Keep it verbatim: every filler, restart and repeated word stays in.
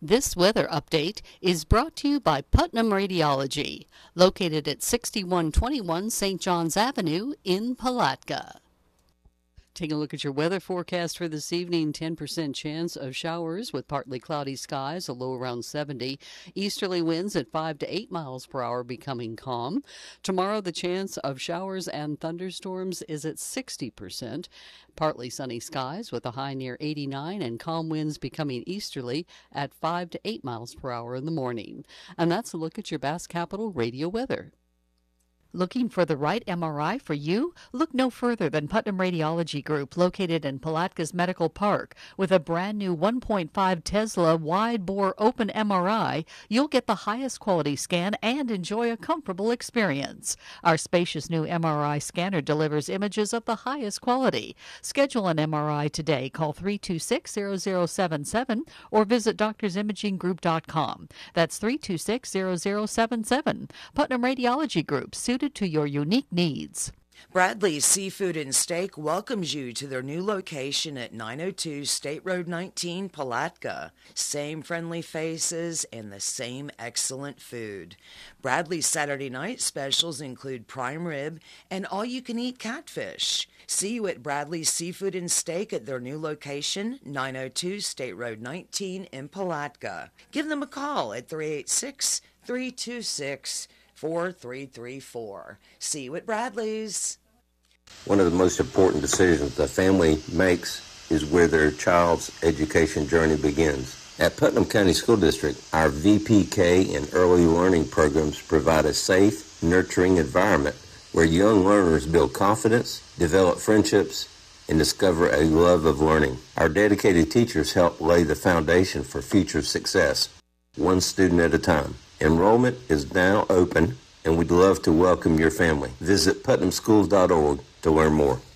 This weather update is brought to you by Putnam Radiology, located at sixty-one twenty-one Saint Johns Avenue in Palatka. Take a look at your weather forecast for this evening. ten percent chance of showers with partly cloudy skies, a low around seventy. Easterly winds at five to eight miles per hour becoming calm. Tomorrow, the chance of showers and thunderstorms is at sixty percent. Partly sunny skies with a high near eighty-nine and calm winds becoming easterly at five to eight miles per hour in the morning. And that's a look at your Bass Capital radio weather. Looking for the right M R I for you? Look no further than Putnam Radiology Group, located in Palatka's Medical Park. With a brand new one point five Tesla wide-bore open M R I, you'll get the highest quality scan and enjoy a comfortable experience. Our spacious new M R I scanner delivers images of the highest quality. Schedule an M R I today. Call three two six, zero zero seven seven or visit doctors imaging group dot com. That's three two six, zero zero seven seven. Putnam Radiology Group, suited to your unique needs. Bradley's Seafood and Steak welcomes you to their new location at nine oh two State Road nineteen, Palatka. Same friendly faces and the same excellent food. Bradley's Saturday night specials include prime rib and all-you-can-eat catfish. See you at Bradley's Seafood and Steak at their new location, nine oh two State Road nineteen in Palatka. Give them a call at three eight six, three two six, four three three four. See you at Bradley's. One of the most important decisions a family makes is where their child's education journey begins. At Putnam County School District, our V P K and early learning programs provide a safe, nurturing environment where young learners build confidence, develop friendships, and discover a love of learning. Our dedicated teachers help lay the foundation for future success, one student at a time. Enrollment is now open, and we'd love to welcome your family. Visit putnam schools dot org to learn more.